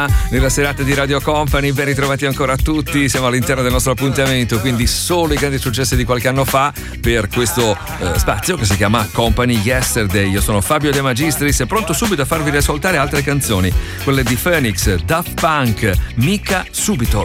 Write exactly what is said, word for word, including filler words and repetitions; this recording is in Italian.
nella serata di Radio Company. Ben ritrovati ancora a tutti, siamo all'interno del nostro appuntamento, quindi solo i grandi successi di qualche anno fa per questo eh, spazio che si chiama Company Yesterday. Io sono Fabio De Magistris e pronto subito a farvi riascoltare altre canzoni, quelle di Phoenix, Daft Punk, Mika, subito